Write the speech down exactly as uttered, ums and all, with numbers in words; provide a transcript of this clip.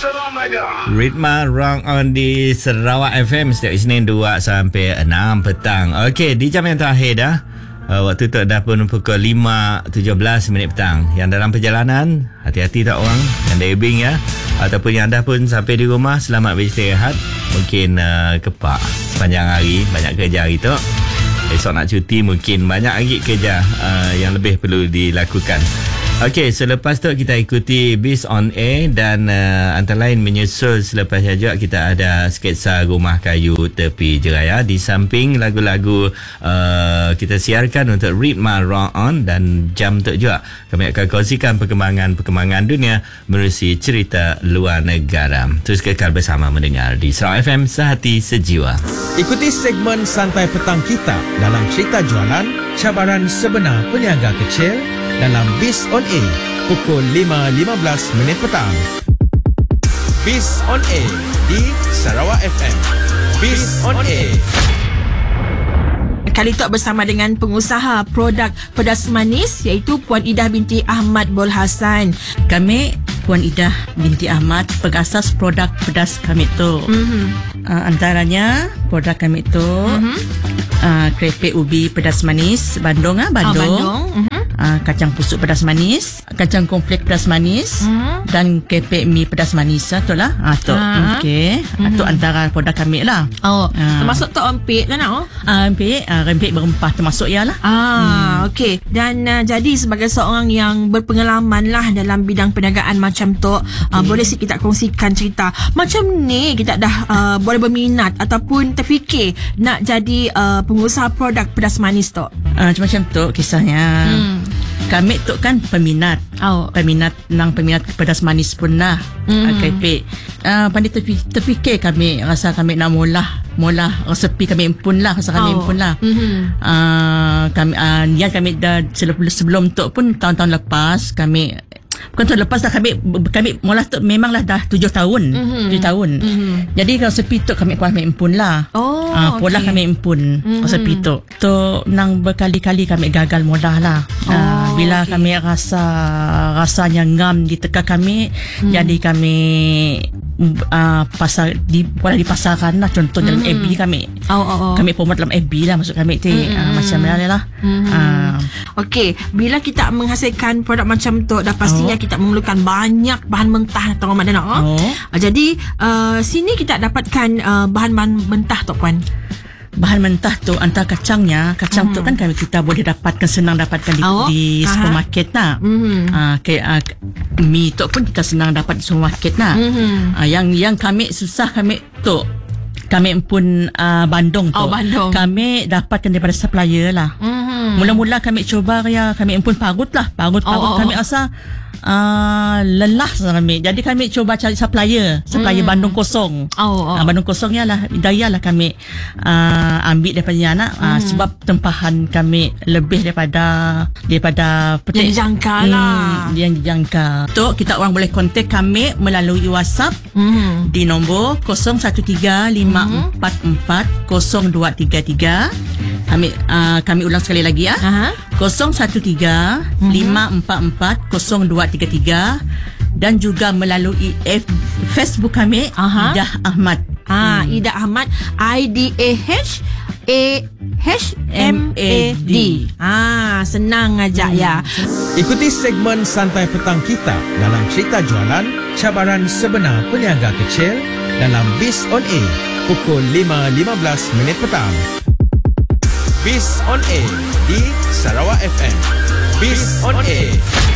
Ritma Rock On di Sarawak F M setiap Isnin dua sampai enam petang. Okey, di jam yang terakhir dah. Uh, waktu tu dah pun pukul lima tujuh belas minit petang. Yang dalam perjalanan, hati-hati tak orang. Yang driving ya. Ataupun yang dah pun sampai di rumah, selamat beristirahat. Mungkin uh, kepak sepanjang hari, banyak kerja hari tu. Esok nak cuti, mungkin banyak lagi kerja uh, yang lebih perlu dilakukan. Okey, selepas tu kita ikuti Biz on Air dan uh, antara lain menyusul selepasnya juga kita ada sketsa Rumah Kayu Tepi Jeraya. Di samping lagu-lagu uh, kita siarkan untuk Ritma Rock On, dan jam tu juga kami akan kongsikan perkembangan-perkembangan dunia menerusi cerita luar negara. Terus kekal bersama mendengar di Sarawak F M Sehati Sejiwa. Ikuti segmen Santai Petang kita dalam cerita jualan cabaran sebenar peniaga kecil dalam Biz on Air pukul lima lima belas minit petang. Biz on Air di Sarawak F M. Biz on Air. Kali tu bersama dengan pengusaha produk pedas manis iaitu Puan Idah binti Ahmad Bol Hassan. Kami Puan Idah binti Ahmad, pengasas produk pedas kami tu. Mm-hmm. Uh, antaranya produk kami tu mm-hmm. uh, keripik ubi pedas manis Bandung ah Bandung. Oh, Bandung. Mm-hmm. Uh, kacang pusuk pedas manis, kacang komplek pedas manis, mm-hmm. dan keripik mi pedas manis. Betul lah. Ah tu. Uh-huh. Okey. Mm-hmm. Itu antara produk kami lah. Oh, uh. termasuk tu empik kan oh? Uh, empik, uh, rempik berempah termasuk ya lah. Ah, hmm. okey. Dan uh, jadi sebagai seorang yang berpengalaman lah dalam bidang perniagaan macam tu, okay. uh, boleh sikit kita kongsikan cerita macam ni kita dah uh, boleh berminat ataupun terfikir nak jadi uh, pengusaha produk pedas manis tu. Uh, macam tu kisahnya. Hmm. Kami tu kan peminat. Oh. Peminat nang peminat pedas manis pun lah. Mm. Uh, keripik. Uh, pandai terfikir, terfikir kami rasa kami nak mula mula resepi kami impun lah rasa kami oh. impun lah. Mm-hmm. Uh, kami uh, ya kami dah sebelum sebelum tu pun tahun-tahun lepas kami bukan tahun lepas dah kami kami mula tu memanglah dah tujuh tahun. Mm-hmm. tujuh tahun. Mm-hmm. Jadi kalau sepi tu kami kuat kami impun lah. Oh, uh, pola okay. kami impun mm-hmm. sepi tu. Tu nang berkali-kali kami gagal mudah lah. Oh, uh, bila okay. kami rasa rasanya ngam di teka kami, mm. jadi kami uh, pasar di pola di pasaran lah, contoh mm-hmm. dalam F B kami. Oh, oh, oh. Kami promote dalam F B lah maksud kami tu. Mm-hmm. Uh, macam mana lah. Mm-hmm. Uh, Okey, bila kita menghasilkan produk macam tu dah pastinya oh. kita memerlukan banyak bahan mentah atau mana nak. Oh. Uh, jadi uh, sini kita dapatkan uh, bahan-bahan mentah tu Puan. Bahan mentah tu antara kacangnya, kacang mm-hmm. tu kan kami kita boleh dapatkan senang dapatkan di, oh. di supermarket lah. Mm-hmm. Uh, kayak uh, mi tu pun kita senang dapat di supermarket lah. Mm-hmm. Uh, yang yang kami susah kami tu kami pun uh, Bandung tu. Oh, Bandung. Kami dapatkan daripada supplier lah. Mm-hmm. Mula-mula kami cuba ya, kami pun parut lah. Parut-parut oh, oh, kami rasa uh, lelah kami. Jadi kami cuba cari supplier. Supplier mm. Bandung kosong. Oh, oh. Uh, Bandung kosong ya lah. Daya lah kami uh, ambil daripada anak. Mm. Uh, sebab tempahan kami lebih daripada daripada petik. Yang dijangka hmm, lah. Yang dijangka. Tu kita orang boleh kontak kami melalui WhatsApp. Mm. Di nombor kosong satu tiga lima empat empat kosong dua tiga tiga. Kami uh, kami ulang sekali lagi ya. Uh-huh. kosong satu tiga lima empat empat kosong dua tiga tiga, dan juga melalui F- Facebook kami uh-huh. Idah Ahmad. Ah, hmm. Idah Ahmad, I D A H A H M A D. Ah, senang aja hmm. ya. Ikuti segmen Santai Petang kita dalam cerita jualan cabaran sebenar peniaga kecil dalam Biz on Air pukul lima lima belas minit petang. Biz on Air di Sarawak F M. Biz on Air.